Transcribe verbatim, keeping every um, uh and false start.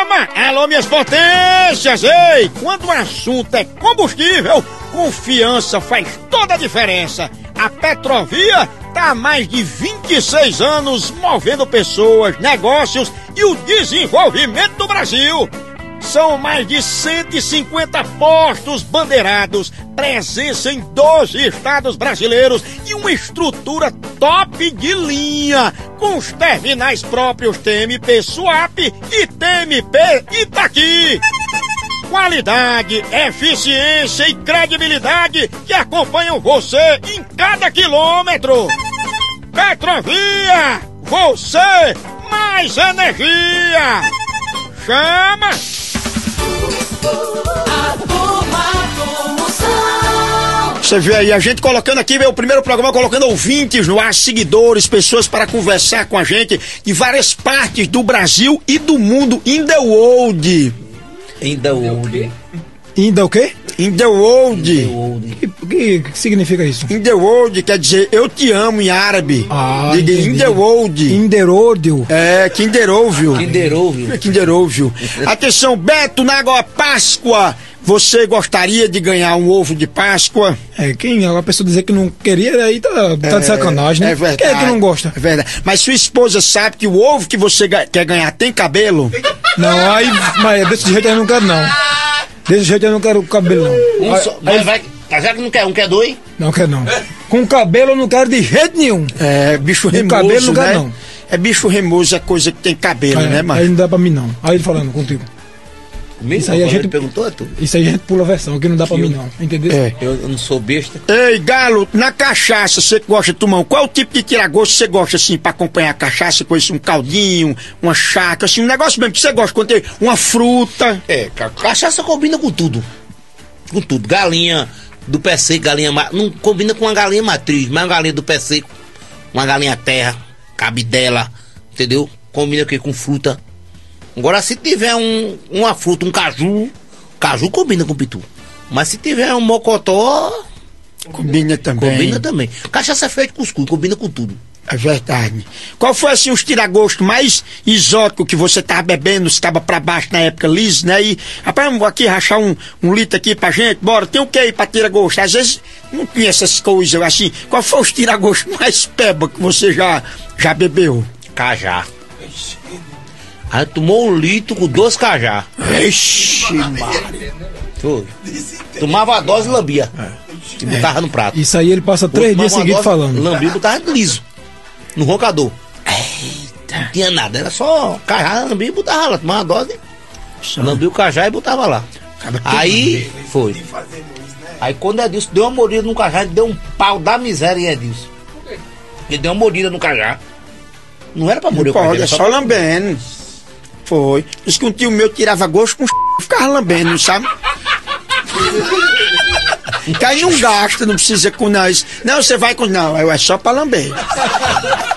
Chama! Alô, minhas potências! Ei, quando o assunto é combustível, confiança faz toda a diferença. A Petrovia tá há mais de vinte e seis anos movendo pessoas, negócios e o desenvolvimento do Brasil. São mais de cento e cinquenta postos bandeirados, presença em doze estados brasileiros e uma estrutura top de linha, com os terminais próprios T M P Suape e T M P Itaqui. Qualidade, eficiência e credibilidade que acompanham você em cada quilômetro. Petrovia, você mais energia. Chama! Você vê aí, a gente colocando aqui, meu primeiro programa, colocando ouvintes no ar, seguidores, pessoas para conversar com a gente de várias partes do Brasil e do mundo, in the world. In the world. In the o quê? In the world. In the world. O que, que significa isso? In the world quer dizer eu te amo em árabe. Ah, Diga in the world. In the world. É, Kinder Ovo. Kinder Ovo. Kinder Ovo. Atenção, Beto, na agora Páscoa. Você gostaria de ganhar um ovo de Páscoa? É, quem a pessoa dizer que não queria, aí tá, tá é, de sacanagem, né? É verdade. Quem é que não gosta? É verdade. Mas sua esposa sabe que o ovo que você ga- quer ganhar tem cabelo? Não, aí, mas desse jeito eu não quero, não. Desse jeito eu não quero cabelo, não. Um Aí- só, aí- mas vai, já que não quer um, quer dois? Não quero, não. Com cabelo eu não quero de jeito nenhum. É, bicho Com remoso, cabelo não né? quero, não. É bicho remoso, é coisa que tem cabelo, É, né, mano? aí não dá pra mim, não. Aí ele falando contigo. Mesmo Isso aí a quando gente- ele perguntou a tu. Isso aí a gente pula a versão, que não dá pra mim, não. Entendeu? É. Eu, eu não sou besta. Ei, Galo, na cachaça, você que gosta de tomar, qual o tipo de tiragosto você gosta, assim, pra acompanhar a cachaça, com isso, um caldinho, uma chácara, assim, um negócio mesmo que você gosta, quando tem uma fruta. É, ca- cachaça combina com tudo. Com tudo. Galinha do pé seco, galinha... Ma... Não combina com uma galinha matriz, mas uma galinha do pé seco, uma galinha terra, cabidela, entendeu? Combina aqui com fruta. Agora, se tiver um, uma fruta, um caju, caju combina com pitu. Mas se tiver um mocotó, Combina também. combina também. Cachaça é feita de cuscuz, combina com tudo. É verdade. Qual foi, assim, os tiragostos mais exóticos que você tava bebendo, se tava pra baixo na época, Liz, né? E, rapaz, vamos aqui rachar um, um litro aqui pra gente, bora, tem o que aí pra tiragosto? Às vezes não tinha essas coisas, assim. Qual foi os tiragostos mais peba que você já, já bebeu? Cajá. Aí tomou um litro com dois cajá. Ixi, Maria. Foi. Tomava a dose e lambia. E botava no prato. Isso aí ele passa três Tomava dias uma seguidos dose, falando. Lambia e botava liso. No roncador. Não tinha nada, era só cajá, lambia e botava lá. Tomava uma dose, lambia o cajá e botava lá. Aí foi. Aí quando Edilson deu uma mordida no cajá, ele deu um pau da miséria em Edilson. Ele deu uma mordida no cajá. Não era pra morrer o cajá. Pode, é era só lambendo. Foi. Diz que um tio meu tirava gosto com ficava lambendo, não sabe? Que aí não gasta, não precisa com nós. Não, você vai com. Não, é só pra lamber.